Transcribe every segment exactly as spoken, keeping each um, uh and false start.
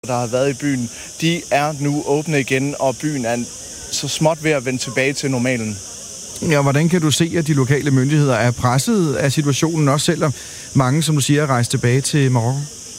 der har været i byen, de er nu åbne igen, og byen er så småt ved at vende tilbage til normalen. Ja, hvordan kan du se, at de lokale myndigheder er presset af situationen, også selvom mange, som du siger, er rejst tilbage til Marokko?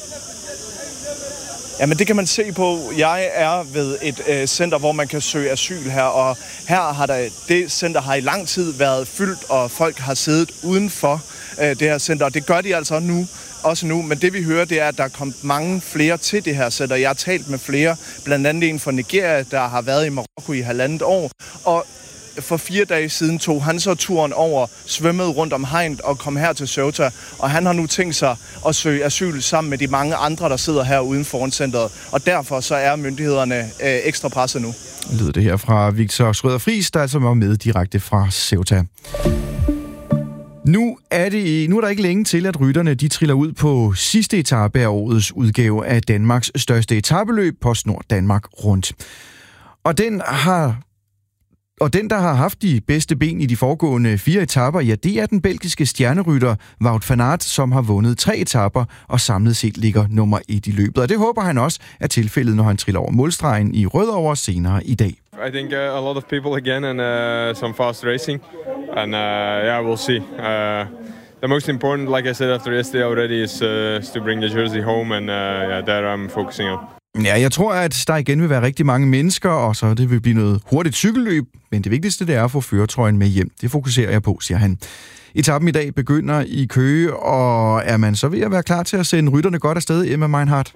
Jamen det kan man se på. Jeg er ved et øh, center, hvor man kan søge asyl her, og her har der, det center har i lang tid været fyldt, og folk har siddet uden for øh, det her center, og det gør de altså nu, også nu. Men det vi hører, det er, at der er kommet mange flere til det her center. Jeg har talt med flere, blandt andet en fra Nigeria, der har været i Marokko i halvandet år, og for fire dage siden tog han så turen over, svømmede rundt om hegnet og kom her til Ceuta, og han har nu tænkt sig at søge asyl sammen med de mange andre, der sidder her uden foran centret, og derfor så er myndighederne øh, ekstra presset nu. Lyder det her fra Victor Schrøder Friis, der altså var med direkte fra Ceuta. Nu er, det, nu er der ikke længe til, at rytterne de triller ud på sidste etape af årets udgave af Danmarks største etapeløb, PostNord Danmark Rundt. Og den har... Og den, der har haft de bedste ben i de foregående fire etaper, ja, det er den belgiske stjernerytter Wout van Aert, som har vundet tre etaper og samlet set ligger nummer et i løbet. Og det håber han også er tilfældet, når han triller over målstregen i Rødovre senere i dag. I think uh, a lot of people again and uh, some fast racing, and uh, yeah, we'll see. Uh, the most important, like I said after yesterday already, is, uh, is to bring the jersey home, and uh, yeah, there I'm focusing on. Ja, jeg tror, at der igen vil være rigtig mange mennesker, og så det vil blive noget hurtigt cykelløb. Men det vigtigste, det er at få førertrøjen med hjem. Det fokuserer jeg på, siger han. Etappen i dag begynder i Køge, og er man så ved at være klar til at sende rytterne godt afsted, Emma Meinhardt?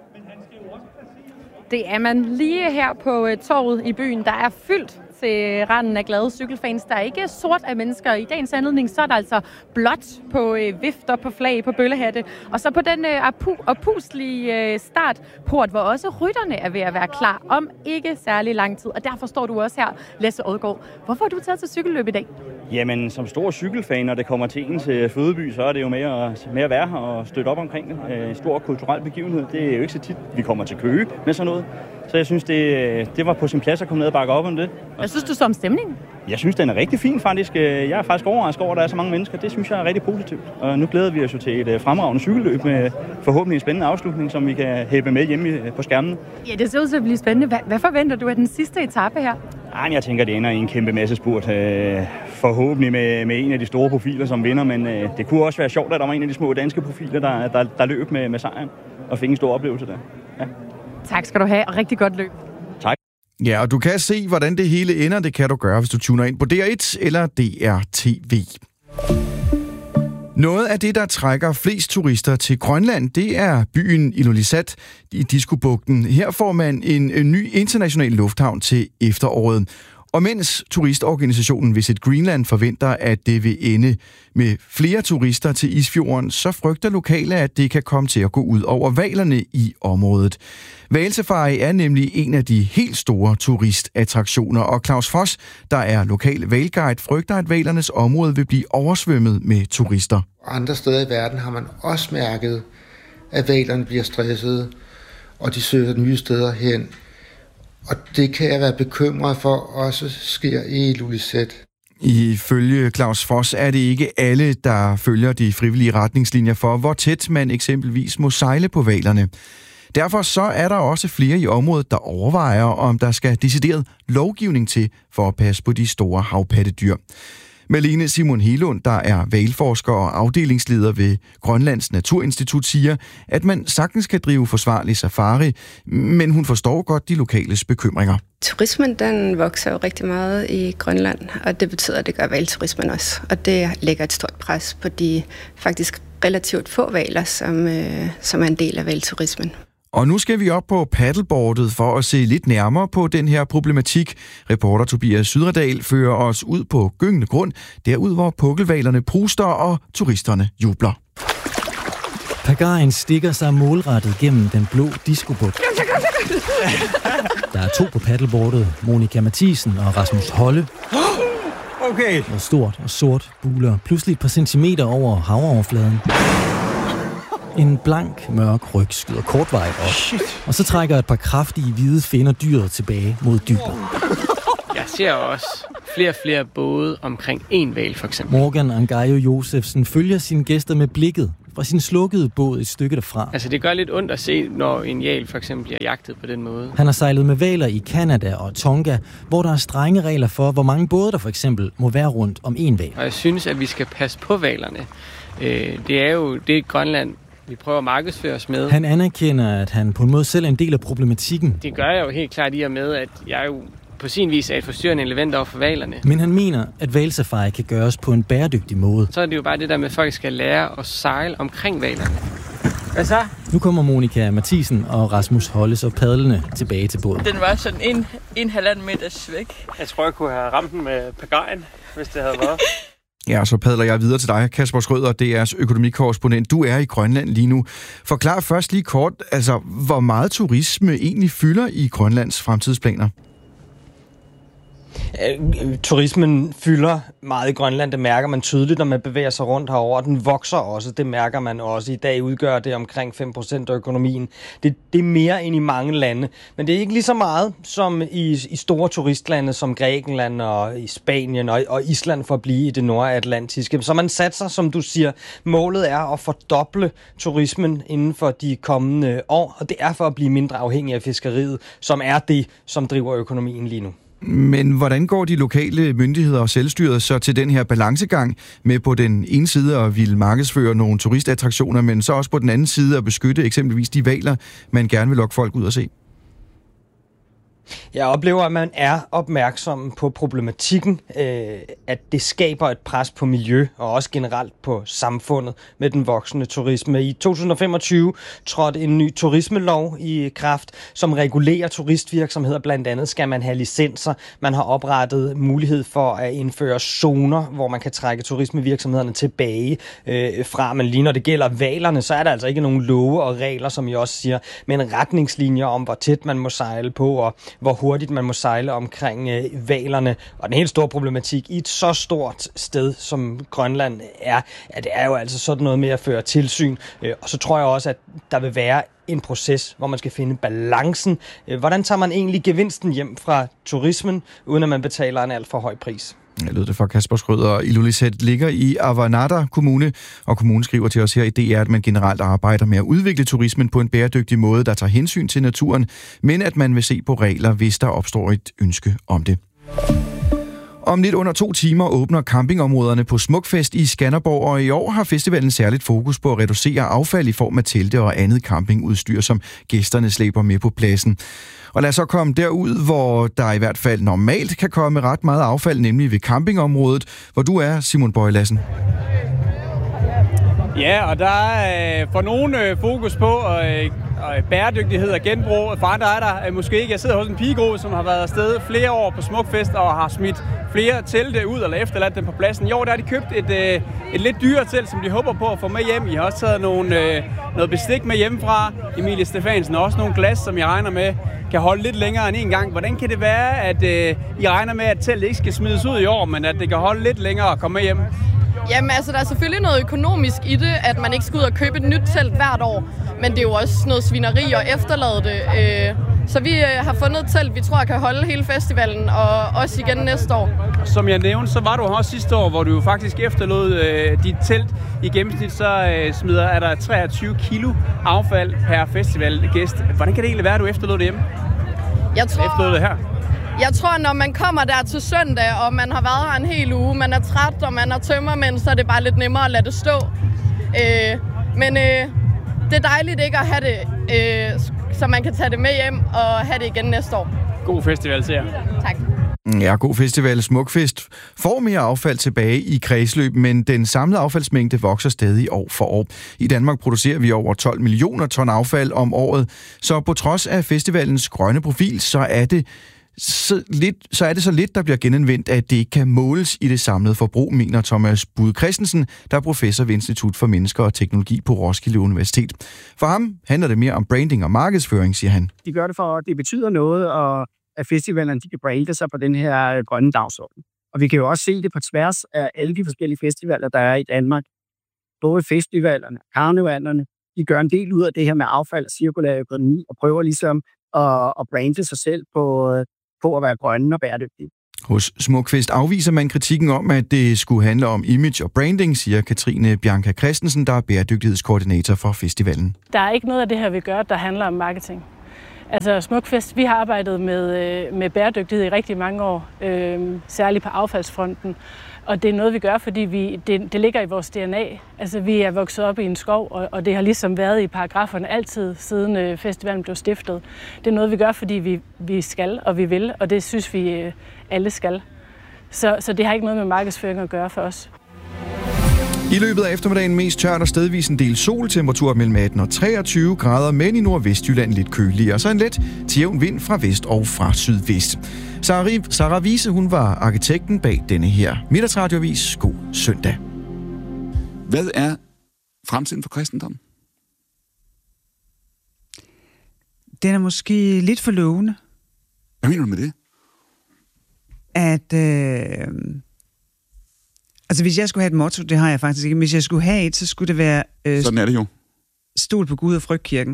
Det er man lige her på torvet i byen. Der er fyldt til randen af glade cykelfans. Der er ikke sort af mennesker. I dagens anledning, så er der altså blåt på øh, vifter, på flag, på bøllehatte. Og så på den øh, opuslige øh, startport, hvor også rytterne er ved at være klar om ikke særlig lang tid. Og derfor står du også her, Lasse Odgaard. Hvorfor har du taget til cykelløb i dag? Jamen, som stor cykelfan, når det kommer til ens fødeby, så er det jo med at, med at være her og støtte op omkring det. En stor kulturel begivenhed. Det er jo ikke så tit, vi kommer til Køge med sådan noget. Så jeg synes, det, det var på sin plads at komme ned og bakke op om det. Hvad synes du så om stemningen? Jeg synes, den er rigtig fin faktisk. Jeg er faktisk overrasket over, at der er så mange mennesker. Det synes jeg er rigtig positivt. Og nu glæder vi os jo til et fremragende cykelløb med forhåbentlig en spændende afslutning, som vi kan hæppe med hjemme på skærmen. Ja, det ser ud til at blive spændende. Hvad, hvad forventer du af den sidste etape her? Ej, jeg tænker, det ender i en kæmpe masse spurt. Forhåbentlig med, med en af de store profiler, som vinder. Men det kunne også være sjovt, at der var en af de små danske profiler, der, der, der løb med, med sejren og fik en stor oplevelse der. Ja. Tak skal du have, og rigtig godt løb. Tak. Ja, og du kan se, hvordan det hele ender. Det kan du gøre, hvis du tuner ind på D R et eller D R T V. Noget af det, der trækker flest turister til Grønland, det er byen Ilulissat i Diskobugten. Her får man en, en ny international lufthavn til efteråret. Og mens turistorganisationen Visit Greenland forventer, at det vil ende med flere turister til Isfjorden, så frygter lokale, at det kan komme til at gå ud over hvalerne i området. Hvalsafari er nemlig en af de helt store turistattraktioner, og Claus Foss, der er lokal hvalguide, frygter, at hvalernes område vil blive oversvømmet med turister. Andre steder i verden har man også mærket, at hvalerne bliver stressede, og de søger nye steder hen. Og det kan jeg være bekymret for også sker i Ilulissat. Ifølge Claus Foss er det ikke alle, der følger de frivillige retningslinjer for, hvor tæt man eksempelvis må sejle på hvalerne. Derfor så er der også flere i området, der overvejer, om der skal decideret lovgivning til for at passe på de store havpattedyr. Malene Simon Helund, der er hvalforsker og afdelingsleder ved Grønlands Naturinstitut, siger, at man sagtens kan drive forsvarlig safari, men hun forstår godt de lokales bekymringer. Turismen, den vokser jo rigtig meget i Grønland, og det betyder, at det gør hvalturismen også. Og det lægger et stort pres på de faktisk relativt få hvaler, som, øh, som er en del af hvalturismen. Og nu skal vi op på paddleboardet for at se lidt nærmere på den her problematik. Reporter Tobias Sydredal fører os ud på gyngende grund, derud hvor pukkelhvalerne pruster og turisterne jubler. Pagajen stikker sig målrettet gennem den blå diskobugt. Der er to på paddleboardet, Monika Mathisen og Rasmus Holle. Okay. Og stort og sort buler pludselig et par centimeter over havoverfladen. En blank, mørk ryg skyder kortvejet op, Shit. og så trækker et par kraftige hvide finner dyret tilbage mod dybet. Jeg ser også flere og flere både omkring en hval, for eksempel. Morgan Angayo Josefsen følger sine gæster med blikket, fra sin slukkede båd et stykke derfra. Altså det gør lidt ondt at se, når en hval for eksempel bliver jagtet på den måde. Han har sejlet med hvaler i Canada og Tonga, hvor der er strenge regler for, hvor mange både der for eksempel må være rundt om en hval. Og jeg synes, at vi skal passe på hvalerne. Det er jo det Grønland, vi prøver at markedsføre os med. Han anerkender, at han på en måde selv er en del af problematikken. Det gør jeg jo helt klart i og med, at jeg jo på sin vis er et forstyrrende element over for hvalerne. Men han mener, at hvalsafari kan gøres på en bæredygtig måde. Så er det jo bare det der med, at folk skal lære at sejle omkring hvalerne. Hvad så? Nu kommer Monika Mathisen og Rasmus Holles og padlende tilbage til båden. Den var sådan en, en halvanden meters væk. Jeg tror, jeg kunne have ramt den med pagajen, hvis det havde været. Ja, så padler jeg videre til dig, Kasper Schrøder, D R's økonomikorrespondent. Du er i Grønland lige nu. Forklar først lige kort, altså hvor meget turisme egentlig fylder i Grønlands fremtidsplaner? Turismen fylder meget i Grønland, det mærker man tydeligt, når man bevæger sig rundt herover. Den vokser også, det mærker man også. I dag udgør det omkring fem procent af økonomien. Det, det er mere end i mange lande, men det er ikke lige så meget som i, i store turistlande som Grækenland og i Spanien og, og Island for at blive i det nordatlantiske. Så man satser, som du siger, målet er at fordoble turismen inden for de kommende år, og det er for at blive mindre afhængig af fiskeriet, som er det, som driver økonomien lige nu. Men hvordan går de lokale myndigheder og selvstyret så til den her balancegang med på den ene side at ville markedsføre nogle turistattraktioner, men så også på den anden side at beskytte eksempelvis de hvaler, man gerne vil lokke folk ud og se? Jeg oplever, at man er opmærksom på problematikken, øh, at det skaber et pres på miljø og også generelt på samfundet med den voksende turisme. I to tusind og femogtyve trådte en ny turismelov i kraft, som regulerer turistvirksomheder. Blandt andet skal man have licenser. Man har oprettet mulighed for at indføre zoner, hvor man kan trække turismevirksomhederne tilbage øh, fra. Men lige når det gælder hvalerne, så er der altså ikke nogen love og regler, som jeg også siger, men retningslinjer om, hvor tæt man må sejle på og hvor hurtigt man må sejle omkring øh, hvalerne. Og den helt store problematik i et så stort sted, som Grønland er, at det er jo altså sådan noget med at føre tilsyn. Øh, og så tror jeg også, at der vil være en proces, hvor man skal finde balancen. Øh, hvordan tager man egentlig gevinsten hjem fra turismen, uden at man betaler en alt for høj pris? Jeg lød det fra Kasper Schrøder. Ilulissat ligger i Avannaata Kommune, og kommunen skriver til os her i D R, at man generelt arbejder med at udvikle turismen på en bæredygtig måde, der tager hensyn til naturen, men at man vil se på regler, hvis der opstår et ønske om det. Om lidt under to timer åbner campingområderne på Smukfest i Skanderborg, og i år har festivalen særligt fokus på at reducere affald i form af telte og andet campingudstyr, som gæsterne slæber med på pladsen. Og lad os så komme derud, hvor der i hvert fald normalt kan komme ret meget affald, nemlig ved campingområdet, hvor du er, Simon Bøje Lassen. Ja, og der er for nogen fokus på øh, bæredygtighed og genbrug. For andre er der øh, måske ikke. Jeg sidder hos en pigegruppe, som har været afsted flere år på Smukfest og har smidt flere telte ud eller efterladt dem på pladsen. I år der har de købt et, øh, et lidt dyrere telt, som de håber på at få med hjem. I har også taget nogle, øh, noget bestik med hjemmefra. Emilie Stefansen og også nogle glas, som jeg regner med kan holde lidt længere end en gang. Hvordan kan det være, at øh, I regner med, at teltet ikke skal smides ud i år, men at det kan holde lidt længere og komme med hjem? Jamen altså, der er selvfølgelig noget økonomisk i det, at man ikke skal ud og købe et nyt telt hvert år. Men det er jo også noget svineri at efterlade det. Så vi har fundet et telt, vi tror kan holde hele festivalen, og også igen næste år. Som jeg nævnte, så var du også sidste år, hvor du jo faktisk efterlod øh, dit telt. I gennemsnit så øh, smider er der treogtyve kilo affald per festivalgæst. Hvordan kan det egentlig være, at du efterlod det hjemme? Jeg tror... Efterlod det her? Jeg tror, når man kommer der til søndag, og man har været her en hel uge, man er træt, og man har tømmermænd, så er det bare lidt nemmere at lade det stå. Øh, men øh, det er dejligt ikke at have det, øh, så man kan tage det med hjem og have det igen næste år. God festival til jer. Tak. Ja, god festival. Smukfest får mere affald tilbage i kredsløb, men den samlede affaldsmængde vokser stadig år for år. I Danmark producerer vi over tolv millioner ton affald om året, så på trods af festivalens grønne profil, så er det Så, lidt, så er det så lidt, der bliver genanvendt, at det ikke kan måles i det samlede forbrug, mener Thomas Bude Christensen, der er professor ved Institut for Mennesker og Teknologi på Roskilde Universitet. For ham handler det mere om branding og markedsføring, siger han. De gør det for, at det betyder noget, og at festivalerne de kan brande sig på den her grønne dagsorden. Og vi kan jo også se det på tværs af alle de forskellige festivaler, der er i Danmark. Både festivalerne og karnevalerne, de gør en del ud af det her med affald og cirkulær økonomi, og prøver ligesom at, at brande sig selv på på at være grønne og bæredygtige. Hos Smukfest afviser man kritikken om, at det skulle handle om image og branding, siger Katrine Bianca Christensen, der er bæredygtighedskoordinator for festivalen. Der er ikke noget af det her, vi gør, der handler om marketing. Altså Smukfest, vi har arbejdet med, med bæredygtighed i rigtig mange år, øh, særligt på affaldsfronten. Og det er noget, vi gør, fordi vi, det, det ligger i vores D N A. Altså vi er vokset op i en skov, og, og det har ligesom været i paragraferne altid, siden øh, festivalen blev stiftet. Det er noget, vi gør, fordi vi, vi skal, og vi vil, og det synes vi øh, alle skal. Så, så det har ikke noget med markedsføring at gøre for os. I løbet af eftermiddagen mest tørt og stedvis en del sol, temperatur mellem atten og treogtyve grader, men i Nordvestjylland lidt køligere. Så en let til jævn vind fra vest og fra sydvest. Sarah Wiese, hun var arkitekten bag denne her Middagsradioavis. God søndag. Hvad er fremtiden for kristendommen? Den er måske lidt for lovende. Hvad mener du med det? At... Øh Altså, hvis jeg skulle have et motto, det har jeg faktisk ikke, men hvis jeg skulle have et, så skulle det være... Øh, Sådan er det jo. Stol på Gud og frygt kirken.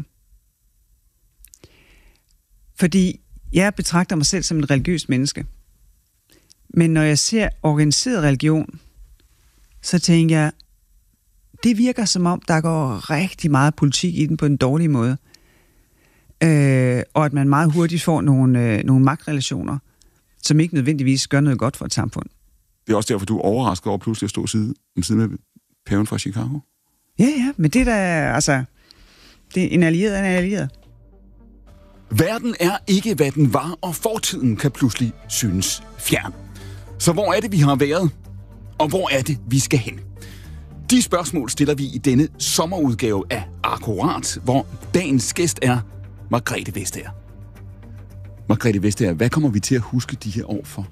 Fordi jeg betragter mig selv som et religiøst menneske. Men når jeg ser organiseret religion, så tænker jeg, det virker som om, der går rigtig meget politik i den på en dårlig måde. Øh, og at man meget hurtigt får nogle, øh, nogle magtrelationer, som ikke nødvendigvis gør noget godt for et samfund. Det er også derfor, du er overrasket over pludselig at stå side om side med paven fra Chicago? Ja, ja, men det der, altså, det er en allieret, en allieret. Verden er ikke, hvad den var, og fortiden kan pludselig synes fjern. Så hvor er det, vi har været? Og hvor er det, vi skal hen? De spørgsmål stiller vi i denne sommerudgave af Akkurat, hvor dagens gæst er Margrethe Vestager. Margrethe Vestager, hvad kommer vi til at huske de her år for?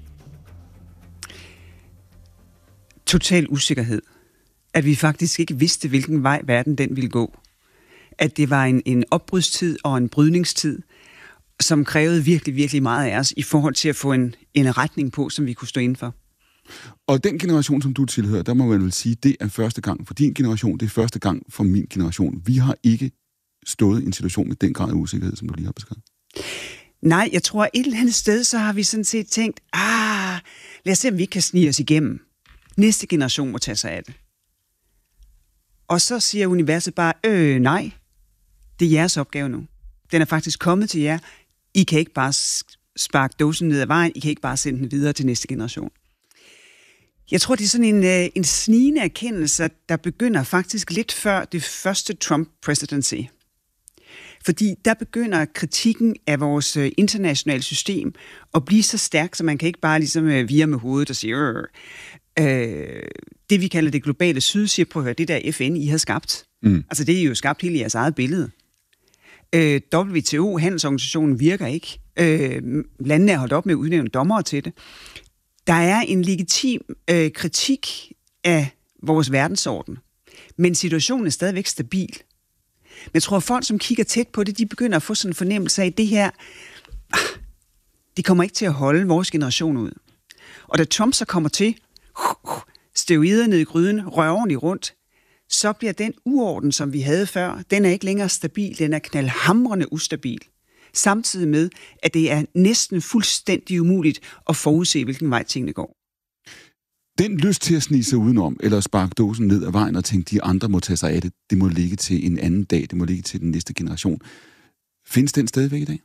Total usikkerhed. At vi faktisk ikke vidste, hvilken vej verden den ville gå. At det var en, en opbrudstid og en brydningstid, som krævede virkelig, virkelig meget af os i forhold til at få en, en retning på, som vi kunne stå indenfor. Og den generation, som du tilhører, der må man vel sige, det er første gang for din generation, det er første gang for min generation. Vi har ikke stået i en situation med den grad af usikkerhed, som du lige har beskrevet. Nej, jeg tror, et eller andet sted, så har vi sådan set tænkt, ah, lad os se, om vi kan snige os igennem. Næste generation må tage sig af det. Og så siger universet bare, øh, nej, det er jeres opgave nu. Den er faktisk kommet til jer. I kan ikke bare sparke dåsen ned ad vejen, I kan ikke bare sende den videre til næste generation. Jeg tror, det er sådan en, en snigende erkendelse, der begynder faktisk lidt før det første Trump-presidency. Fordi der begynder kritikken af vores internationale system at blive så stærk, så man kan ikke bare ligesom vire med hovedet og sige, øh, øh, det vi kalder det globale syd, siger, prøv at høre, det der F N, I har skabt. Mm. Altså det er jo skabt hele jeres eget billede. Øh, W T O, handelsorganisationen, virker ikke. Øh, landene er holdt op med at udnævne dommere til det. Der er en legitim øh, kritik af vores verdensorden, men situationen er stadigvæk stabil. Men jeg tror, at folk, som kigger tæt på det, de begynder at få sådan en fornemmelse af, at det her, det kommer ikke til at holde vores generation ud. Og da Trump så kommer til, steroider ned i gryden, rører ordentligt rundt, så bliver den uorden, som vi havde før, den er ikke længere stabil, den er knaldhamrende ustabil. Samtidig med, at det er næsten fuldstændig umuligt at forudse, hvilken vej tingene går. Den lyst til at snige sig udenom, eller sparke dåsen ned ad vejen og tænke, de andre må tage sig af det, det må ligge til en anden dag, det må ligge til den næste generation. Findes den stadigvæk i dag?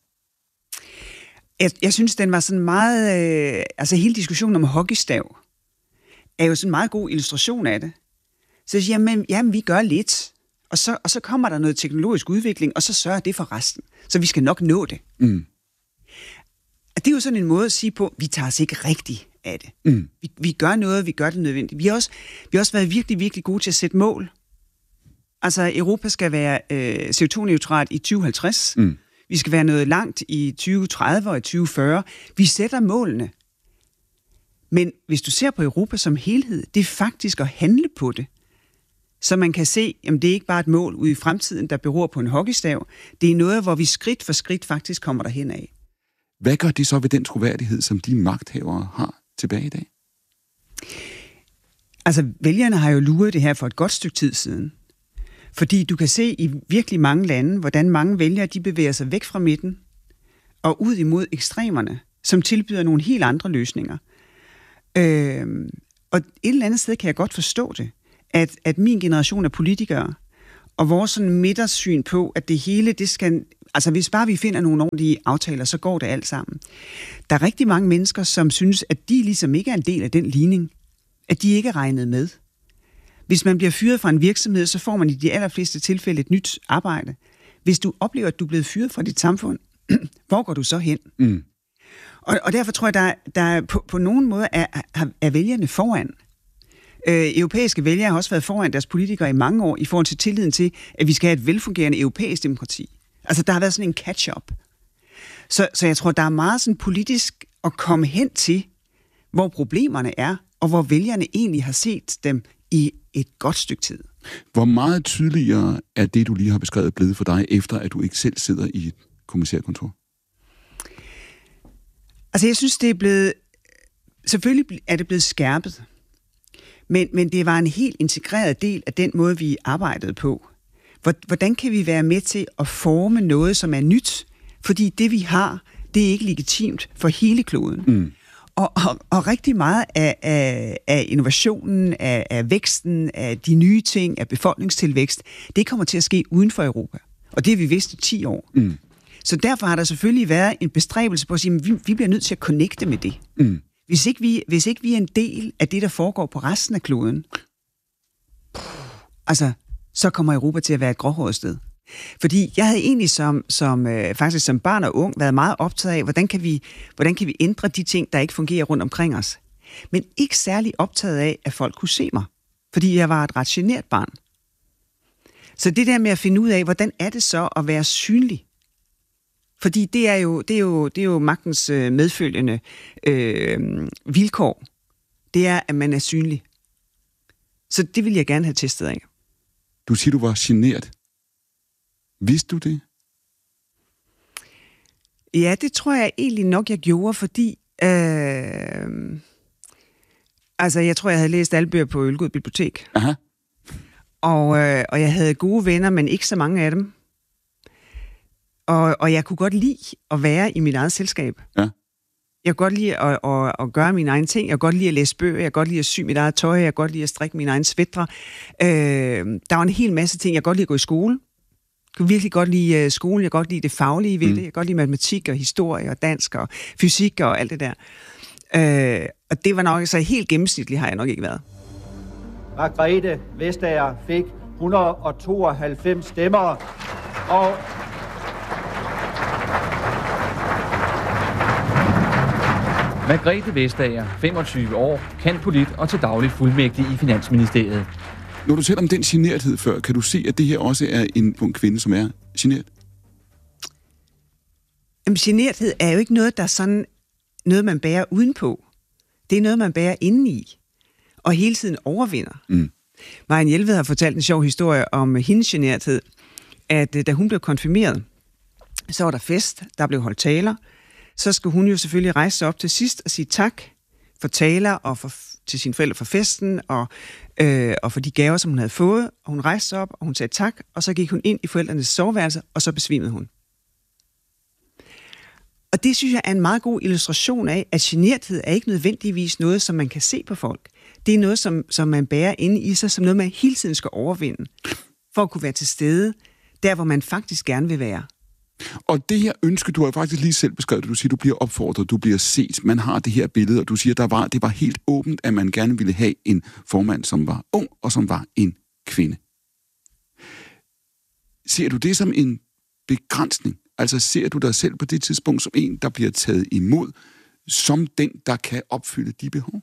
Jeg, jeg synes, den var sådan meget... Øh, altså hele diskussionen om hockeystav er jo sådan en meget god illustration af det. Så jeg siger, jamen, jamen vi gør lidt, og så, og så kommer der noget teknologisk udvikling, og så sørger det for resten. Så vi skal nok nå det. Mm. Og det er jo sådan en måde at sige på, vi tager os ikke rigtigt af det. Mm. Vi, vi gør noget, vi gør det nødvendigt. Vi har også, vi har også været virkelig, virkelig gode til at sætte mål. Altså, Europa skal være øh, C O to neutralt i tyve halvtreds. Mm. Vi skal være noget langt i tyve tredive og i tyve fyrre. Vi sætter målene. Men hvis du ser på Europa som helhed, det er faktisk at handle på det. Så man kan se, at det er ikke bare et mål ude i fremtiden, der beror på en hockeystav. Det er noget, hvor vi skridt for skridt faktisk kommer derhen af. Hvad gør det så ved den troværdighed, som de magthavere har tilbage i dag? Altså, vælgerne har jo luret det her for et godt stykke tid siden. Fordi du kan se i virkelig mange lande, hvordan mange vælgere de bevæger sig væk fra midten og ud imod ekstremerne. som tilbyder nogle helt andre løsninger. Øh, og et eller andet sted kan jeg godt forstå det, at, at min generation af politikere, og vores sådan midtersyn på, at det hele, det skal... Altså, hvis bare vi finder nogle ordentlige aftaler, så går det alt sammen. Der er rigtig mange mennesker, som synes, at de ligesom ikke er en del af den ligning. At de ikke er regnet med. Hvis man bliver fyret fra en virksomhed, så får man i de allerfleste tilfælde et nyt arbejde. Hvis du oplever, at du er blevet fyret fra dit samfund, hvor går du så hen? Mm. Og, og derfor tror jeg, der, der på, på nogen måde er, er, er vælgerne foran. Øh, europæiske vælgere har også været foran deres politikere i mange år i forhold til tilliden til, at vi skal have et velfungerende europæisk demokrati. Altså, der har været sådan en catch-up. Så, så jeg tror, der er meget sådan politisk at komme hen til, hvor problemerne er, og hvor vælgerne egentlig har set dem i et godt stykke tid. Hvor meget tydeligere er det, du lige har beskrevet, blevet for dig, efter at du ikke selv sidder i et kommissærkontor? Altså, jeg synes, det er blevet... Selvfølgelig er det blevet skærpet. Men, men det var en helt integreret del af den måde, vi arbejdede på. Hvordan kan vi være med til at forme noget, som er nyt? Fordi det, vi har, det er ikke legitimt for hele kloden. Mm. Og, og, og rigtig meget af, af, af innovationen, af, af væksten, af de nye ting, af befolkningstilvækst, det kommer til at ske uden for Europa. Og det har vi vidst i ti år. Mm. Så derfor har der selvfølgelig været en bestræbelse på at sige, at vi, vi bliver nødt til at connecte med det. Mm. Hvis ikke, vi, hvis ikke vi er en del af det, der foregår på resten af kloden, altså, så kommer Europa til at være et gråhåret sted. Fordi jeg havde egentlig som, som, øh, faktisk som barn og ung været meget optaget af, hvordan kan, vi, hvordan kan vi ændre de ting, der ikke fungerer rundt omkring os. Men ikke særlig optaget af, at folk kunne se mig. Fordi jeg var et ret genert barn. Så det der med at finde ud af, hvordan er det så at være synlig? Fordi det er jo, det er jo, det er jo magtens øh, medfølgende øh, vilkår. Det er, at man er synlig. Så det vil jeg gerne have testet af. Du siger, du var genert. Vidste du det? Ja, det tror jeg egentlig nok, jeg gjorde, fordi... Øh, altså, jeg tror, jeg havde læst alle bøger på Ølgod Bibliotek. Aha. Og, øh, og jeg havde gode venner, men ikke så mange af dem. Og, og jeg kunne godt lide at være i mit eget selskab. Ja. Jeg kunne godt lide at, at, at gøre mine egne ting. Jeg kunne godt lide at læse bøger. Jeg kunne godt lide at sy mit eget tøj. Jeg kunne godt lide at strikke mine egne sweatre. Øh, der var en hel masse ting. Jeg kunne godt lide at gå i skole. Jeg kunne virkelig godt lide skolen. Jeg kunne godt lide det faglige ved det. Jeg kunne godt lide matematik og historie og dansk og fysik og alt det der. Øh, og det var nok så helt gennemsnitligt, har jeg nok ikke været. Margrethe Vestager fik et hundrede og tooghalvfems stemmer, og Margrethe Vestager, femogtyve år, kan polit og til daglig fuldmægtig i Finansministeriet. Når du taler om den generthed før, kan du se, at det her også er en, en kvinde, som er genert? Jamen, generthed er jo ikke noget, der er sådan noget, man bærer udenpå. Det er noget, man bærer indeni, og hele tiden overvinder. Mm. Marianne Jelved har fortalt en sjov historie om hendes generthed, at da hun blev konfirmeret, så var der fest, der blev holdt taler. Så skulle hun jo selvfølgelig rejse sig op til sidst og sige tak for taler og for, til sine forældre for festen og, øh, og for de gaver, som hun havde fået. Og hun rejste sig op, og hun sagde tak, og så gik hun ind i forældrenes soveværelse, og så besvimede hun. Og det synes jeg er en meget god illustration af, at generthed er ikke nødvendigvis noget, som man kan se på folk. Det er noget, som, som man bærer inde i sig, som noget, man hele tiden skal overvinde, for at kunne være til stede, der hvor man faktisk gerne vil være. Og det her ønske, du har faktisk lige selv beskrevet, du siger, du bliver opfordret, du bliver set, man har det her billede, og du siger, der var, det var helt åbent, at man gerne ville have en formand, som var ung, og som var en kvinde. Ser du det som en begrænsning? Altså ser du dig selv på det tidspunkt som en, der bliver taget imod, som den, der kan opfylde de behov?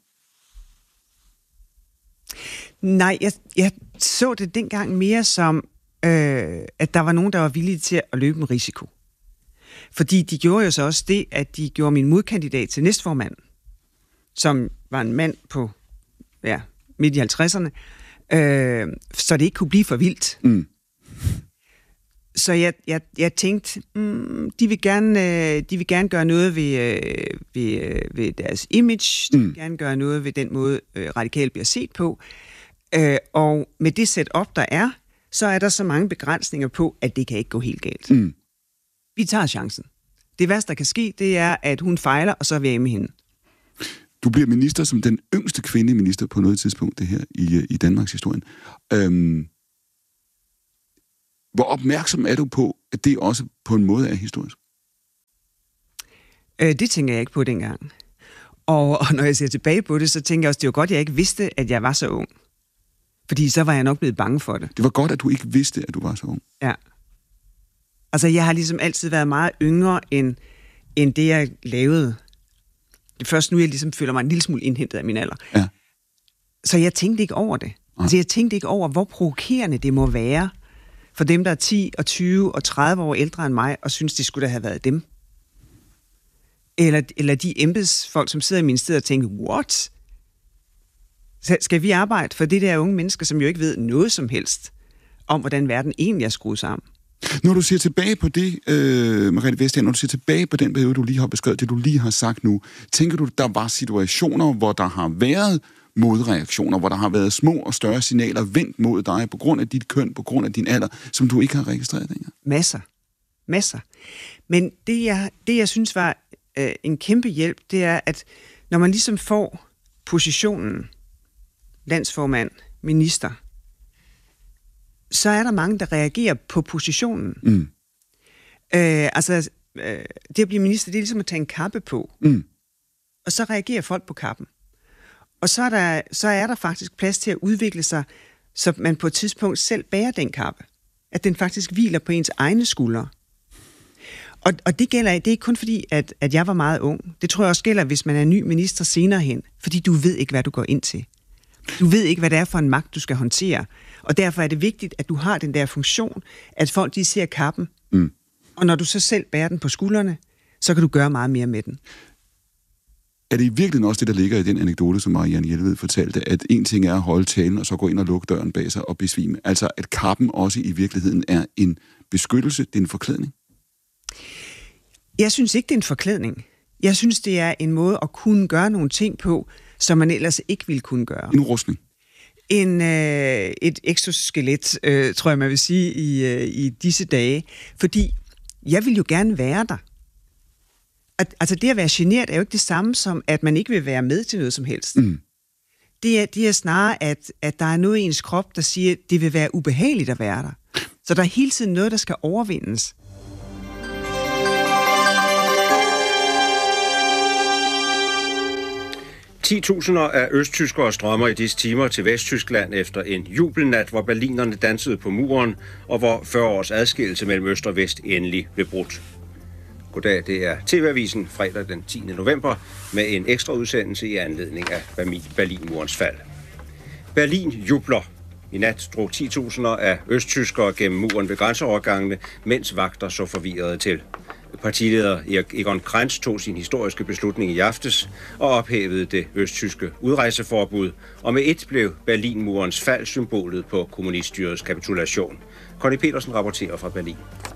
Nej, jeg, jeg så det dengang mere som, øh, at der var nogen, der var villige til at løbe en risiko. Fordi de gjorde jo så også det, at de gjorde min modkandidat til næstformand, som var en mand på ja, midt i halvtredserne, øh, så det ikke kunne blive for vildt. Mm. Så jeg, jeg, jeg tænkte, mm, de, vil gerne, de vil gerne gøre noget ved, ved, ved deres image, de vil mm. gerne gøre noget ved den måde, radikalt bliver set på. Øh, og med det setup, der er, så er der så mange begrænsninger på, at det kan ikke gå helt galt. Mm. Vi tager chancen. Det værste, der kan ske, det er, at hun fejler, og så er vi af med hende. Du bliver minister som den yngste kvindelige minister på noget tidspunkt, det her, i, i Danmarks historien. Øhm, hvor opmærksom er du på, at det også på en måde er historisk? Øh, det tænker jeg ikke på dengang. Og, og når jeg ser tilbage på det, så tænker jeg også, det var godt, at jeg ikke vidste, at jeg var så ung. Fordi så var jeg nok blevet bange for det. Det var godt, at du ikke vidste, at du var så ung. Ja. Altså, jeg har ligesom altid været meget yngre, end, end det, jeg lavede. Det først nu, jeg ligesom føler mig en lille smule indhentet af min alder. Ja. Så jeg tænkte ikke over det. Ja. Altså, jeg tænkte ikke over, hvor provokerende det må være for dem, der er ti og tyve og tredive år ældre end mig, og synes, det skulle da have været dem. Eller, eller de embedsfolk, som sidder i ministeriet og tænker, what? Skal vi arbejde for det der unge mennesker, som jo ikke ved noget som helst om, hvordan verden egentlig er skruet sammen? Når du ser tilbage på det, øh, Margrethe Vestager, når du ser tilbage på den periode, du lige har beskrevet, det du lige har sagt nu, tænker du, der var situationer, hvor der har været modreaktioner, hvor der har været små og større signaler vendt mod dig på grund af dit køn, på grund af din alder, som du ikke har registreret dengang? Masser. Masser. Men det, jeg, det, jeg synes var øh, en kæmpe hjælp, det er, at når man ligesom får positionen, landsformand, minister, så er der mange, der reagerer på positionen. Mm. Øh, altså, øh, det at blive minister, det er ligesom at tage en kappe på. Mm. Og så reagerer folk på kappen. Og så er, der, så er der faktisk plads til at udvikle sig, så man på et tidspunkt selv bærer den kappe. At den faktisk hviler på ens egne skuldre. Og, og det gælder, det er ikke kun fordi, at, at jeg var meget ung. Det tror jeg også gælder, hvis man er ny minister senere hen. Fordi du ved ikke, hvad du går ind til. Du ved ikke, hvad det er for en magt, du skal håndtere. Og derfor er det vigtigt, at du har den der funktion, at folk de ser kappen. Mm. Og når du så selv bærer den på skuldrene, så kan du gøre meget mere med den. Er det i virkeligheden også det, der ligger i den anekdote, som Marianne Jelved fortalte, at en ting er at holde talen, og så gå ind og lukke døren bag sig og besvime? Altså, at kappen også i virkeligheden er en beskyttelse, det er en forklædning? Jeg synes ikke, det er en forklædning. Jeg synes, det er en måde at kunne gøre nogle ting på, som man ellers ikke ville kunne gøre. En rustning? En, øh, et exoskelet, øh, tror jeg, man vil sige, i, øh, i disse dage. Fordi jeg vil jo gerne være der. At, altså det at være genert er jo ikke det samme som, at man ikke vil være med til noget som helst. Mm. Det, er, det er snarere, at, at der er noget i ens krop, der siger, at det vil være ubehageligt at være der. Så der er hele tiden noget, der skal overvindes. titusinder af østtyskere strømmer i disse timer til Vesttyskland efter en jubelnat, hvor berlinerne dansede på muren, og hvor fyrre års adskillelse mellem øst og vest endelig blev brudt. Goddag, det er T V-avisen fredag den tiende november med en ekstra udsendelse i anledning af Berlinmurens fald. Berlin jubler. I nat drog titusinder af østtyskere gennem muren ved grænseovergangene, mens vagter så forvirrede til. Partileder Egon Krenz tog sin historiske beslutning i aftes og ophævede det østtyske udrejseforbud, og med et blev Berlinmurens fald symbolet på kommuniststyrets kapitulation. Conny Petersen rapporterer fra Berlin.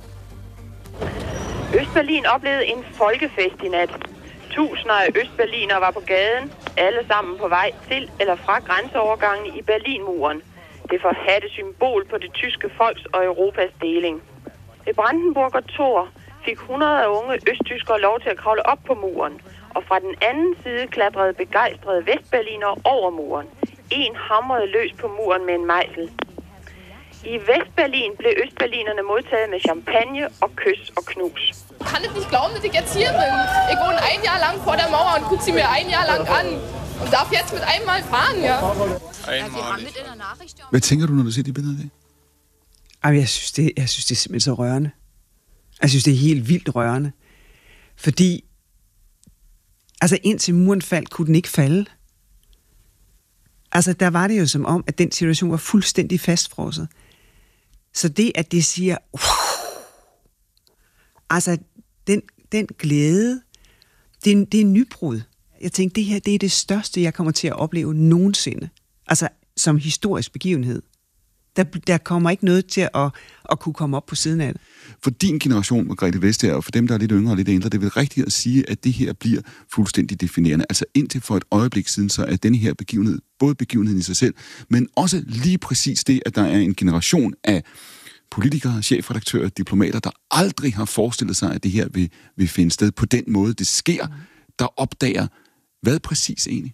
Østberlin oplevede en folkefest i nat. Tusinder af østberlinere var på gaden, alle sammen på vej til eller fra grænseovergangen i Berlinmuren. Det forhatte symbol på det tyske folks og Europas deling. Ved Brandenburger Tor fik hundrede af unge østtyskere lov til at kravle op på muren, og fra den anden side klatrede begejstrede vestberlinere over muren. En hamrede løs på muren med en mejsel. I Vestberlin blev østberlinerne modtaget med champagne og kys og knus. Ich kann nicht glauben, dass ich jetzt hier bin. Ich wohne ein Jahr lang vor der Mauer und gucke sie mir ein Jahr lang an. Und darf jetzt mit einmal fahren, ja. Hvad tænker du, når du ser de billeder af? Ej, jeg synes, det, jeg synes, det er simpelthen så rørende. Jeg synes, det er helt vildt rørende. Fordi, altså indtil muren faldt, kunne den ikke falde. Altså, der var det jo som om, at den situation var fuldstændig fastfrosset. Så det, at det siger, uh, altså, den, den glæde, det er, det er nybrud. Jeg tænkte, det her, det er det største, jeg kommer til at opleve nogensinde. Altså, som historisk begivenhed. Der, der kommer ikke noget til at, at kunne komme op på siden af det. For din generation, Margrethe Vestager, og for dem, der er lidt yngre og lidt ældre, det er vel rigtigt at sige, at det her bliver fuldstændig definerende. Altså indtil for et øjeblik siden, så er denne her begivenhed, både begivenheden i sig selv, men også lige præcis det, at der er en generation af politikere, chefredaktører, diplomater, der aldrig har forestillet sig, at det her vil, vil finde sted på den måde, det sker, der opdager, hvad præcis egentlig?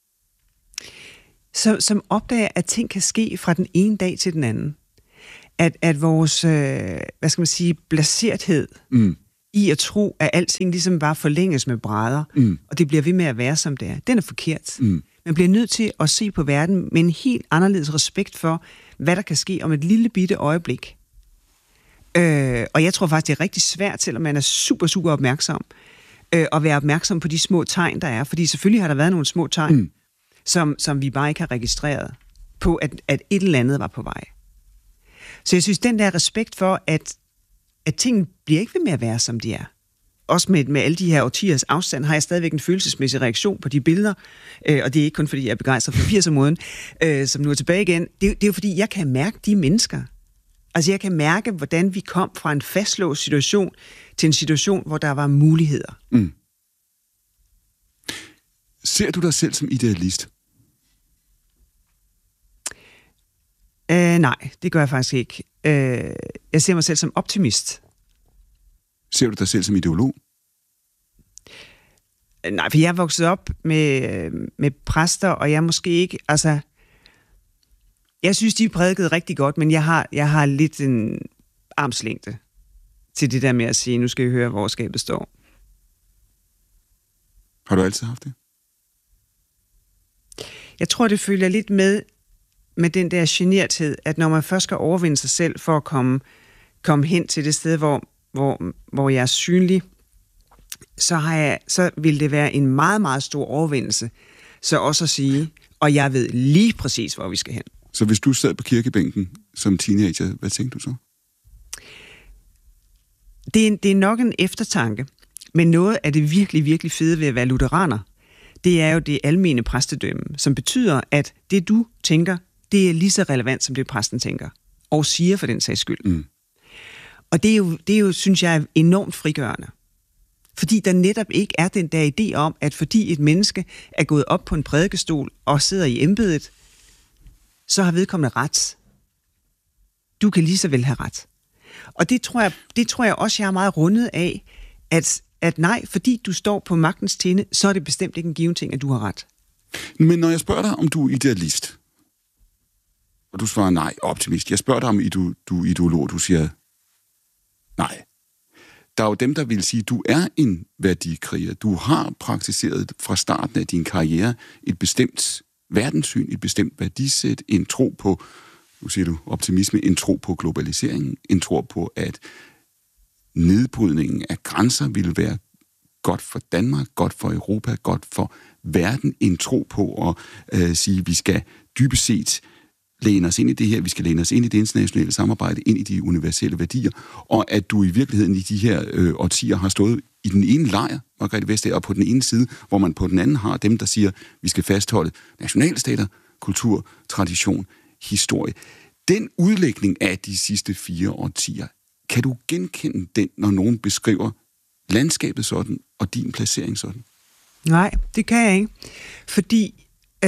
Så, som opdager, at ting kan ske fra den ene dag til den anden. At, at vores, øh, hvad skal man sige, blaserthed mm. i at tro, at alting ligesom bare forlænges med brædder, mm. og det bliver ved med at være, som det er, den er forkert. Mm. Man bliver nødt til at se på verden med en helt anderledes respekt for, hvad der kan ske om et lille bitte øjeblik. Øh, og jeg tror faktisk, det er rigtig svært, selvom man er super, super opmærksom, øh, at være opmærksom på de små tegn, der er. Fordi selvfølgelig har der været nogle små tegn, mm. som, som vi bare ikke har registreret på, at, at et eller andet var på vej. Så jeg synes, den der respekt for, at, at tingene bliver ikke ved med at være, som de er. Også med, med alle de her årtiers afstand, har jeg stadigvæk en følelsesmæssig reaktion på de billeder. Øh, og det er ikke kun, fordi jeg er begejstret for firsermoden, øh, som nu er tilbage igen. Det, det er jo, fordi jeg kan mærke de mennesker. Altså, jeg kan mærke, hvordan vi kom fra en fastlåst situation til en situation, hvor der var muligheder. Mm. Ser du dig selv som idealist? Øh, nej, det gør jeg faktisk ikke. Øh, jeg ser mig selv som optimist. Ser du dig selv som ideolog? Øh, nej, for jeg er vokset op med, med præster, og jeg er måske ikke... Altså, jeg synes, de prædikede rigtig godt, men jeg har, jeg har lidt en armslængde til det der med at sige, nu skal I høre, hvor skabet står. Har du altid haft det? Jeg tror, det følger lidt med med den der generthed, at når man først skal overvinde sig selv for at komme, komme hen til det sted, hvor, hvor, hvor jeg er synlig, så, har jeg, så vil det være en meget, meget stor overvindelse. Så også at sige, og jeg ved lige præcis, hvor vi skal hen. Så hvis du sad på kirkebænken som teenager, hvad tænkte du så? Det er, det er nok en eftertanke, men noget af det virkelig, virkelig fede ved at være lutheraner, det er jo det almene præstedømme, som betyder, at det du tænker, det er lige så relevant, som det præsten tænker, og siger for den sags skyld. Mm. Og det er, jo, det er jo, synes jeg, er enormt frigørende. Fordi der netop ikke er den der idé om, at fordi et menneske er gået op på en prædikestol og sidder i embedet, så har vedkommende ret. Du kan lige så vel have ret. Og det tror jeg, det tror jeg også, jeg er meget rundet af, at, at nej, fordi du står på magtens tinde, så er det bestemt ikke en given ting, at du har ret. Men når jeg spørger dig, om du er idealist, og du svarer nej, optimist. Jeg spørger dig, om du, du er ideolog, du siger nej. Der er jo dem, der vil sige, at du er en værdikriger. Du har praktiseret fra starten af din karriere et bestemt verdenssyn, et bestemt værdisæt, en tro på, nu siger du optimisme, en tro på globaliseringen, en tro på, at nedbrydningen af grænser ville være godt for Danmark, godt for Europa, godt for verden, en tro på at øh, sige, at vi skal dybest set læne os ind i det her, vi skal læne os ind i det internationale samarbejde, ind i de universelle værdier, og at du i virkeligheden i de her øh, årtier har stået i den ene lejr, Margrethe Vestager, og på den ene side, hvor man på den anden har dem, der siger, vi skal fastholde nationalstater, kultur, tradition, historie. Den udlægning af de sidste fire årtier, kan du genkende den, når nogen beskriver landskabet sådan, og din placering sådan? Nej, det kan jeg ikke. Fordi øh,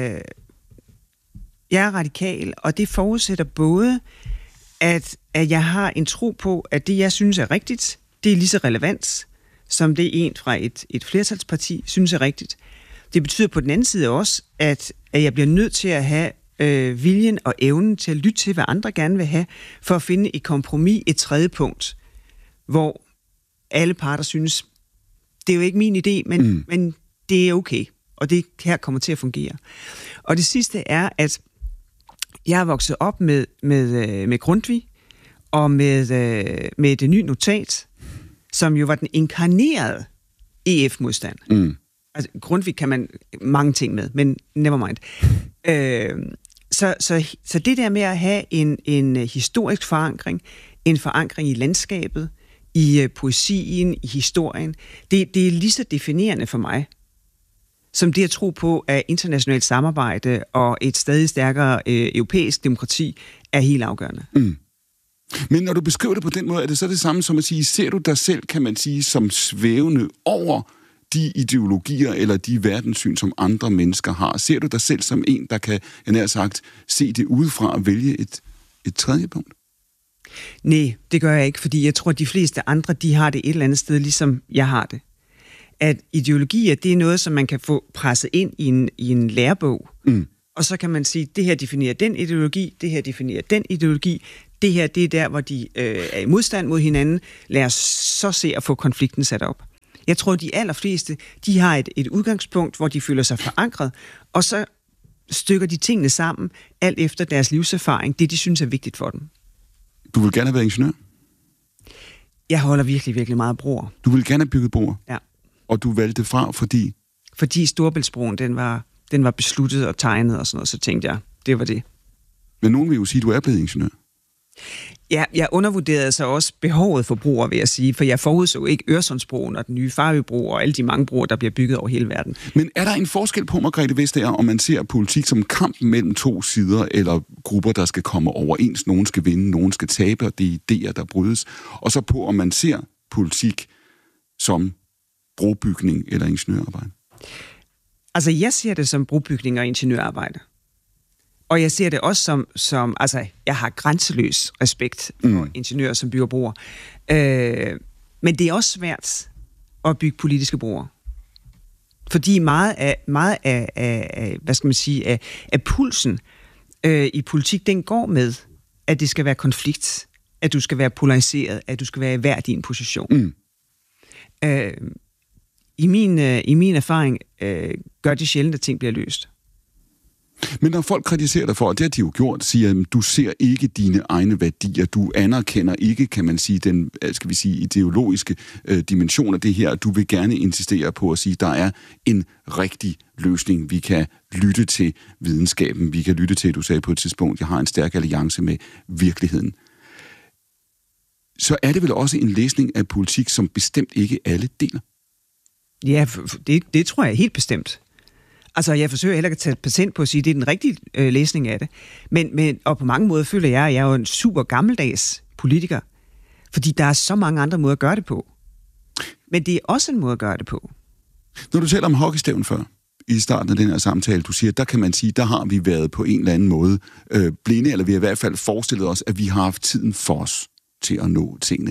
jeg er radikal, og det forudsætter både, at, at jeg har en tro på, at det, jeg synes er rigtigt, det er lige så relevant, som det en fra et, et flertalsparti synes er rigtigt. Det betyder på den anden side også, at, at jeg bliver nødt til at have øh, viljen og evnen til at lytte til, hvad andre gerne vil have, for at finde et kompromis, et tredje punkt, hvor alle parter synes, det er jo ikke min idé, men, mm. men det er okay, og det her kommer til at fungere. Og det sidste er, at jeg er vokset op med, med, med Grundtvig, og med, med det nye notat, som jo var den inkarnerede E F-modstand. Mm. Altså, Grundtvig kan man mange ting med, men never mind. Øh, så, så, så det der med at have en, en historisk forankring, en forankring i landskabet, i uh, poesien, i historien, det, det er lige så definerende for mig, som det at tro på, at internationalt samarbejde og et stadig stærkere øh, europæisk demokrati er helt afgørende. Mm. Men når du beskriver det på den måde, er det så det samme som at sige, ser du dig selv, kan man sige, som svævende over de ideologier eller de verdenssyn, som andre mennesker har? Ser du dig selv som en, der kan, jeg nær sagt, se det udefra og vælge et, et tredje punkt? Nej, det gør jeg ikke, fordi jeg tror, at de fleste andre, de har det et eller andet sted, ligesom jeg har det. At ideologier, det er noget, som man kan få presset ind i en, i en lærebog. Mm. Og så kan man sige, det her definerer den ideologi, det her definerer den ideologi, det her, det er der, hvor de øh, er i modstand mod hinanden. Lad os så se at få konflikten sat op. Jeg tror, de allerfleste, de har et, et udgangspunkt, hvor de føler sig forankret, og så stykker de tingene sammen, alt efter deres livserfaring, det de synes er vigtigt for dem. Du vil gerne have været ingeniør? Jeg holder virkelig, virkelig meget af broer. Du vil gerne have bygget broer? Ja. Og du valgte fra, fordi? Fordi Storebæltsbroen, den var, den var besluttet og tegnet og sådan noget, så tænkte jeg, det var det. Men nogen vil jo sige, at du er blevet ingeniør. Ja, jeg undervurderede så også behovet for broer, vil jeg sige, for jeg forudså ikke Øresundsbroen og den nye Farøbro og alle de mange broer, der bliver bygget over hele verden. Men er der en forskel på, Margrethe Vestager, om man ser politik som kampen mellem to sider, eller grupper, der skal komme overens, nogen skal vinde, nogen skal tabe, og det er idéer, der brydes, og så på, om man ser politik som brobygning eller ingeniørarbejde? Altså, jeg ser det som brobygning og ingeniørarbejde. Og jeg ser det også som, som altså, jeg har grænseløs respekt for mm. ingeniører, som bygger broer. Øh, men det er også svært at bygge politiske broer. Fordi meget af, meget af, af hvad skal man sige, af, af pulsen øh, i politik, den går med, at det skal være konflikt, at du skal være polariseret, at du skal være i hver din position. Mm. Øh, i, min, øh, I min erfaring øh, gør det sjældent, at ting bliver løst. Men når folk kritiserer dig for, og det har de jo gjort, siger, at du ser ikke dine egne værdier, du anerkender ikke, kan man sige, den, skal vi sige, ideologiske øh, dimension af det her, du vil gerne insistere på at sige, at der er en rigtig løsning, vi kan lytte til videnskaben, vi kan lytte til, du sagde på et tidspunkt, jeg har en stærk alliance med virkeligheden. Så er det vel også en læsning af politik, som bestemt ikke alle deler? Ja, det, det tror jeg helt bestemt. Altså, jeg forsøger heller ikke at tage patent på at sige, at det er den rigtige øh, læsning af det. Men, men, og på mange måder føler jeg, at jeg er jo en super gammeldags politiker. Fordi der er så mange andre måder at gøre det på. Men det er også en måde at gøre det på. Når du taler om hockeystaven før, i starten af den her samtale, du siger, der kan man sige, der har vi været på en eller anden måde øh, blinde, eller vi har i hvert fald forestillet os, at vi har haft tiden for os til at nå tingene.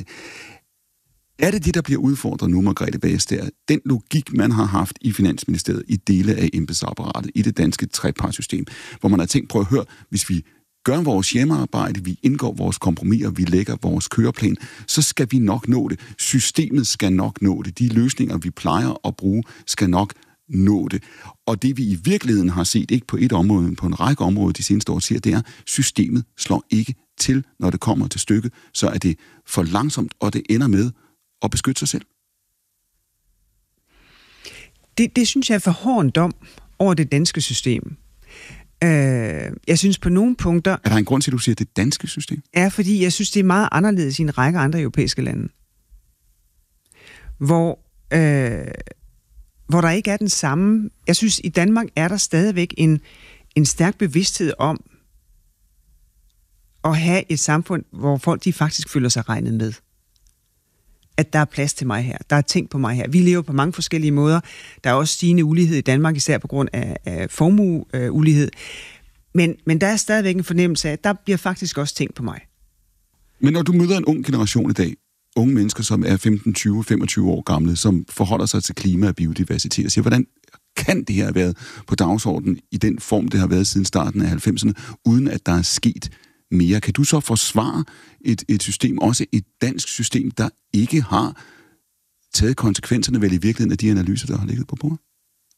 Er det det, der bliver udfordret nu, Margrethe Vestager? Den logik, man har haft i Finansministeriet, i dele af embedsapparatet, i det danske trepartssystem, hvor man har tænkt, prøv at høre, hvis vi gør vores hjemmearbejde, vi indgår vores kompromiser, vi lægger vores køreplan, så skal vi nok nå det. Systemet skal nok nå det. De løsninger, vi plejer at bruge, skal nok nå det. Og det, vi i virkeligheden har set, ikke på et område, men på en række områder de seneste år, siger, det er, at systemet slår ikke til, når det kommer til stykket, så er det for langsomt, og det ender med at beskytte sig selv. Det, det synes jeg er for hård en dom over det danske system. Øh, jeg synes på nogle punkter... Er der en grund til, at du siger, det danske system? Ja, fordi jeg synes, det er meget anderledes i en række andre europæiske lande. Hvor, øh, hvor der ikke er den samme... Jeg synes, i Danmark er der stadigvæk en, en stærk bevidsthed om at have et samfund, hvor folk de faktisk føler sig regnet med. At der er plads til mig her. Der er ting på mig her. Vi lever på mange forskellige måder. Der er også stigende ulighed i Danmark, især på grund af, af formueulighed. Men, men der er stadigvæk en fornemmelse af, at der bliver faktisk også ting på mig. Men når du møder en ung generation i dag, unge mennesker, som er femten, tyve, femogtyve år gamle, som forholder sig til klima og biodiversitet, og siger, hvordan kan det her have været på dagsordenen i den form, det har været siden starten af halvfemserne, uden at der er sket mere? Kan du så forsvare et, et system, også et dansk system, der ikke har taget konsekvenserne vel i virkeligheden af de analyser, der har ligget på bordet?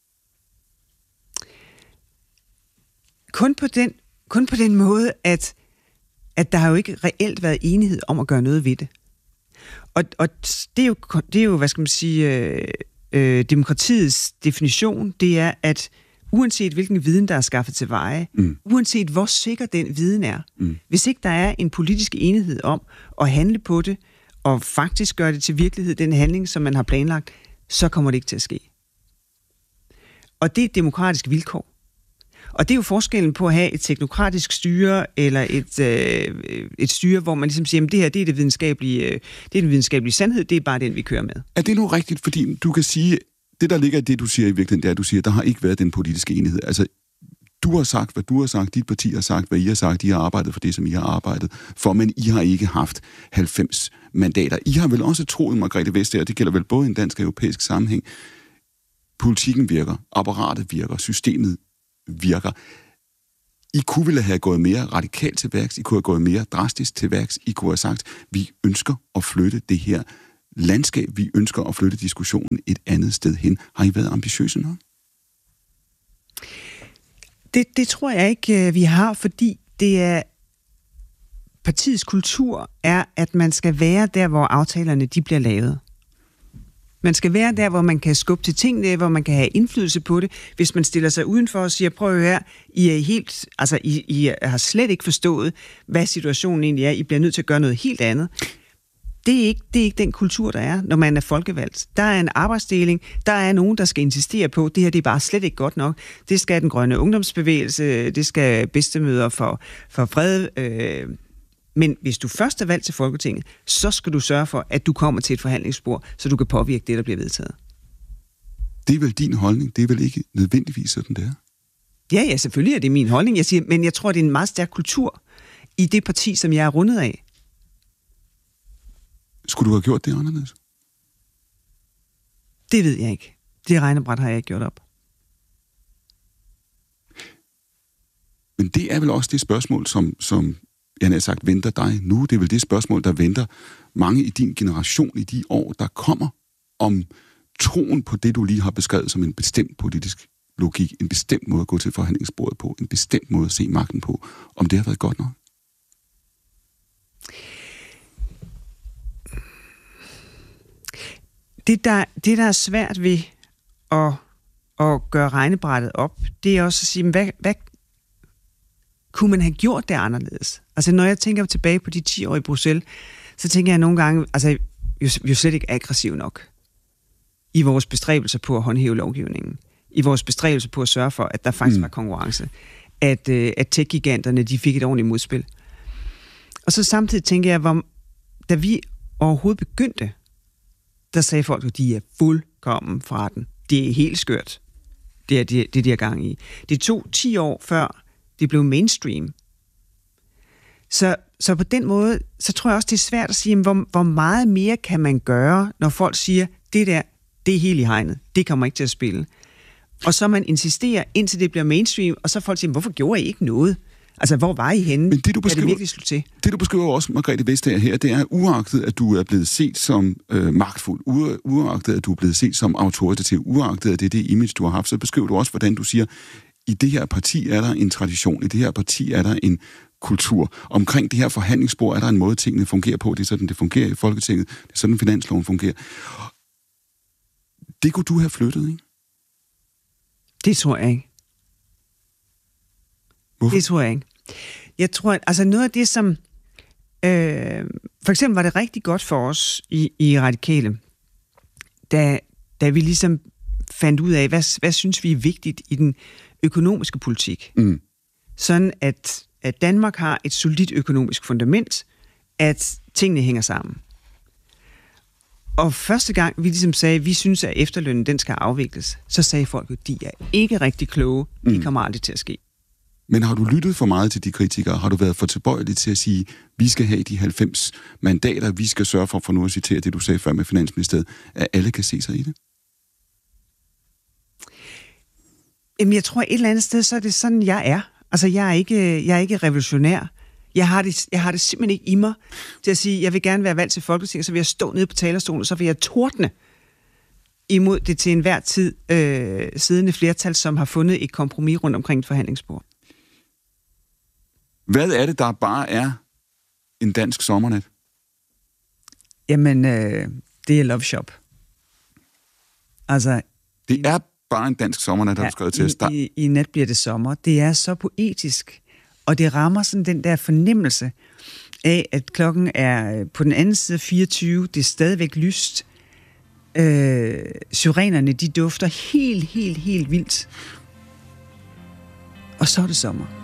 Kun på den, kun på den måde, at, at der har jo ikke reelt været enighed om at gøre noget ved det. Og, og det, er jo, det er jo, hvad skal man sige, øh, øh, demokratiets definition, det er, at uanset hvilken viden, der er skaffet til veje, mm. uanset hvor sikker den viden er, mm. hvis ikke der er en politisk enighed om at handle på det, og faktisk gøre det til virkelighed, den handling, som man har planlagt, så kommer det ikke til at ske. Og det er et demokratisk vilkår. Og det er jo forskellen på at have et teknokratisk styre, eller et, øh, et styre, hvor man ligesom siger, at det her det er, det, videnskabelige, øh, det er den videnskabelige sandhed, det er bare den, vi kører med. Er det nu rigtigt? Fordi du kan sige, det der ligger i det, du siger i virkeligheden, det er, at du siger, at der har ikke været den politiske enighed. Altså, Du har sagt, hvad du har sagt, dit parti har sagt, hvad I har sagt, I har arbejdet for det, som I har arbejdet for, men I har ikke haft halvfems mandater. I har vel også troet, Margrethe Vestager, det gælder vel både i en dansk og europæisk sammenhæng, politikken virker, apparatet virker, systemet virker. I kunne ville have gået mere radikalt til værks, I kunne have gået mere drastisk til værks, I kunne have sagt, vi ønsker at flytte det her landskab, vi ønsker at flytte diskussionen et andet sted hen. Har I været ambitiøse nok? Det, det tror jeg ikke, vi har, fordi det er partiets kultur er, at man skal være der, hvor aftalerne de bliver lavet. Man skal være der, hvor man kan skubbe til tingene, hvor man kan have indflydelse på det. Hvis man stiller sig udenfor og siger, prøv her, I er helt, altså I, I har slet ikke forstået, hvad situationen egentlig er. I bliver nødt til at gøre noget helt andet. Det er, ikke, det er ikke den kultur, der er, når man er folkevalgt. Der er en arbejdsdeling, der er nogen, der skal insistere på, det her det er bare slet ikke godt nok. Det skal den grønne ungdomsbevægelse, det skal bedstemøder for, for fred. Øh. Men hvis du først er valgt til Folketinget, så skal du sørge for, at du kommer til et forhandlingsspor, så du kan påvirke det, der bliver vedtaget. Det er vel din holdning? Det er vel ikke nødvendigvis sådan, det er? Ja, ja, selvfølgelig er det min holdning. Jeg siger, men jeg tror, det er en meget stærk kultur i det parti, som jeg er rundet af. Skulle du have gjort det anderledes? Det ved jeg ikke. Det regnebræt har jeg ikke gjort op. Men det er vel også det spørgsmål, som, som jeg har sagt, venter dig nu. Det er vel det spørgsmål, der venter mange i din generation i de år, der kommer, om troen på det, du lige har beskrevet som en bestemt politisk logik, en bestemt måde at gå til forhandlingsbordet på, en bestemt måde at se magten på, om det har været godt nok? Det der, det, der er svært ved at, at gøre regnebrættet op, det er også at sige, hvad, hvad kunne man have gjort det anderledes? Altså, når jeg tænker tilbage på de ti år i Bruxelles, så tænker jeg nogle gange, altså, vi er jo slet ikke aggressiv nok i vores bestræbelser på at håndhæve lovgivningen, i vores bestræbelser på at sørge for, at der faktisk mm. var konkurrence, at, at tech-giganterne, de fik et ordentligt modspil. Og så samtidig tænker jeg, hvor, da vi overhovedet begyndte, der sagde folk, at de er fuldkommen fra den. Det er helt skørt, det er det, det de har gang i. Det tog ti år før det blev mainstream. Så, så på den måde, så tror jeg også, det er svært at sige, hvor, hvor meget mere kan man gøre, når folk siger, det der, det er helt i hegnet, det kommer ikke til at spille. Og så man insisterer, indtil det bliver mainstream, og så folk siger, hvorfor gjorde I ikke noget? Altså, hvor var I henne? Men det, du beskriver, det virkelig slå til? Det, du beskriver også, Margrethe Vestager her, det er uagtet, at du er blevet set som øh, magtfuld, uagtet, at du er blevet set som autoritativ, uagtet, at det er det image, du har haft, så beskriver du også, hvordan du siger, i det her parti er der en tradition, i det her parti er der en kultur. Omkring det her forhandlingsbord er der en måde, tingene fungerer på. Det er sådan, det fungerer i Folketinget. Det er sådan, finansloven fungerer. Det kunne du have flyttet, ikke? Det tror jeg ikke. Hvorfor? Det tror jeg ikke. Jeg tror, at altså noget af det, som... Øh, for eksempel var det rigtig godt for os i, i Radikale, da, da vi ligesom fandt ud af, hvad, hvad synes vi er vigtigt i den økonomiske politik. Mm. Sådan at, at Danmark har et solidt økonomisk fundament, at tingene hænger sammen. Og første gang vi ligesom sagde, at vi synes, at efterlønnen den skal afvikles, så sagde folk, at de er ikke rigtig kloge. Det mm. kommer aldrig til at ske. Men har du lyttet for meget til de kritikere? Har du været for tilbøjelig til at sige, vi skal have de halvfems mandater, vi skal sørge for, for nu at citere det, du sagde før med Finansministeriet, at alle kan se sig i det? Jamen, jeg tror et eller andet sted, så er det sådan, jeg er. Altså, jeg er ikke, jeg er ikke revolutionær. Jeg har, det, jeg har det simpelthen ikke i mig til at sige, jeg vil gerne være valgt til Folketinget, så vil jeg stå nede på talerstolen, og så vil jeg tordne imod det til enhver tid øh, siddende flertal, som har fundet et kompromis rundt omkring et forhandlingsbord. Hvad er det, der bare er en dansk sommernat? Jamen, øh, det er Love Shop. Altså... Det er bare en dansk sommernat, der ja, har du skrevet til os. I, I nat bliver det sommer. Det er så poetisk, og det rammer sådan den der fornemmelse af, at klokken er på den anden side fireogtyve, det er stadigvæk lyst. Øh, syrenerne, de dufter helt, helt, helt vildt. Og så er det sommer.